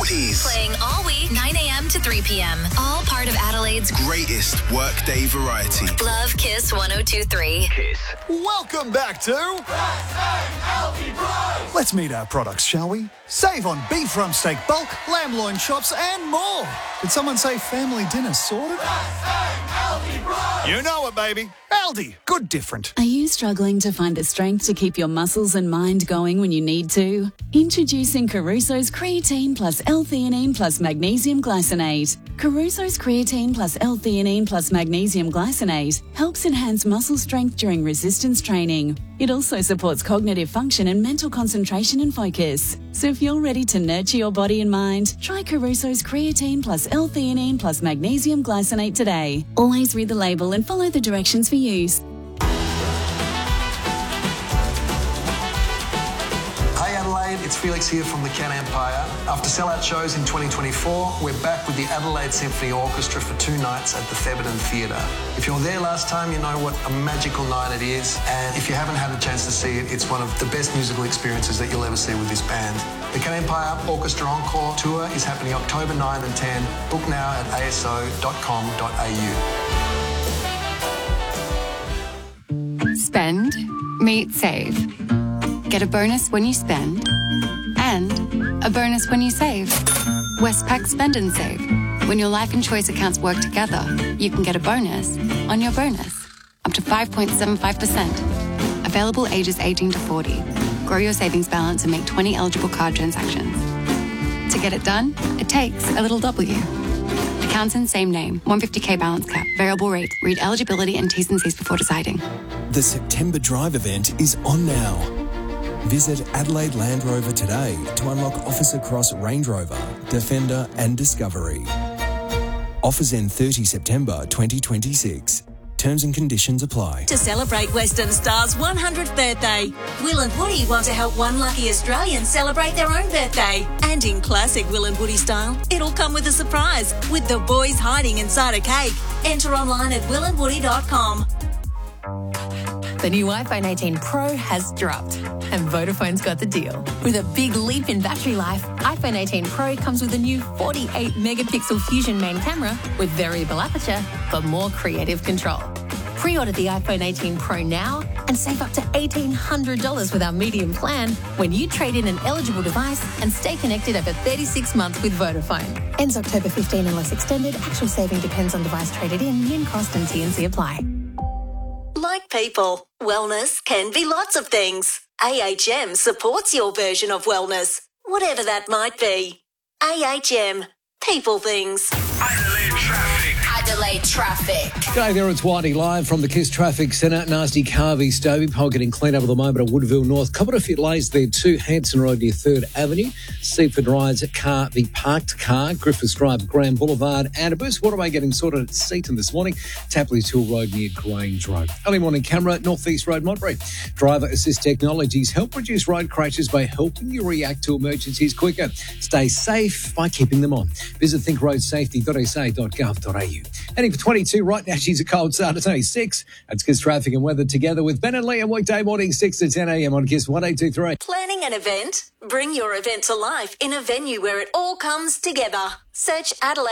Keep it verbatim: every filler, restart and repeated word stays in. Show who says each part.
Speaker 1: forties.
Speaker 2: Playing all week, nine a.m. to three p.m. All part of Adelaide's
Speaker 1: Greatest workday variety.
Speaker 2: Love Kiss one oh two three.
Speaker 1: Kiss.
Speaker 3: Welcome back to... Let's meet our products, shall we? Save on beef rump steak bulk, lamb loin chops and more. Did someone say family dinner sorted? You know it, baby. Aldi. Good different.
Speaker 4: Are you struggling to find the strength to keep your muscles and mind going when you need to? Introducing Caruso's Creatine Plus L-Theanine Plus Magnesium Glycinate. Caruso's Creatine Plus L-Theanine Plus Magnesium Glycinate helps enhance muscle strength during resistance training. It also supports cognitive function and mental concentration and focus. So if you're ready to nurture your body and mind, try Caruso's Creatine Plus L-Theanine Plus Magnesium Glycinate today. Always read the label and follow the directions for use.
Speaker 5: Hey Adelaide, it's Felix here from the Can Empire. After sellout shows in twenty twenty-four, we're back with the Adelaide Symphony Orchestra for two nights at the Thebarton Theatre. If you were there last time, you know what a magical night it is, and if you haven't had a chance to see it, it's one of the best musical experiences that you'll ever see with this band. The Can Empire Orchestra Encore Tour is happening October ninth and tenth. Book now at a s o dot com dot a u.
Speaker 6: Spend, meet, save. Get a bonus when you spend and a bonus when you save. Westpac Spend and Save. When your life and choice accounts work together, you can get a bonus on your bonus. Up to five point seven five percent. Available ages eighteen to forty. Grow your savings balance and make twenty eligible card transactions. To get it done, it takes a little W. Accounts in same name. one hundred fifty k balance cap. Variable rate. Read eligibility and T's and C's before deciding.
Speaker 7: The September Drive event is on now. Visit Adelaide Land Rover today to unlock offers across Range Rover, Defender and Discovery. Offers end thirtieth September twenty twenty-six. Terms and conditions apply.
Speaker 8: To celebrate Western Star's one hundredth birthday, Will and Woody want to help one lucky Australian celebrate their own birthday. And in classic Will and Woody style, it'll come with a surprise, with the boys hiding inside a cake. Enter online at will and woody dot com.
Speaker 9: The new iPhone eighteen Pro has dropped, and Vodafone's got the deal. With a big leap in battery life, iPhone eighteen Pro comes with a new forty-eight megapixel Fusion main camera with variable aperture for more creative control. Pre-order the iPhone eighteen Pro now and save up to eighteen hundred dollars with our medium plan when you trade in an eligible device and stay connected over thirty-six months with Vodafone. Ends October fifteenth unless extended. Actual saving depends on device traded in. Min cost and T and C apply.
Speaker 8: Like people, wellness can be lots of things. A H M supports your version of wellness, whatever that might be. A H M, people things.
Speaker 1: Adelaide traffic.
Speaker 2: Adelaide traffic.
Speaker 10: G'day there, it's Whitey live from the Kiss Traffic Centre. Nasty Carvey, Stobie Pole getting cleaned up at the moment at Woodville North. Couple of few delays there too. Hanson Road near third Avenue. Seaford Rides car, the parked car. Griffiths Drive, Grand Boulevard. And a Boost Waterway getting sorted at Seaton this morning. Tapley's Hill Road near Grange Road. Early morning camera, North East Road, Monterey. Driver Assist Technologies help reduce road crashes by helping you react to emergencies quicker. Stay safe by keeping them on. Visit think road safety dot s a dot gov dot a u. Heading for twenty-two right now. She's a cold start. It's only six. That's Kiss Traffic and Weather together with Ben and Liam weekday morning six to ten a.m. on Kiss one eight two three.
Speaker 8: Planning an event? Bring your event to life in a venue where it all comes together. Search Adelaide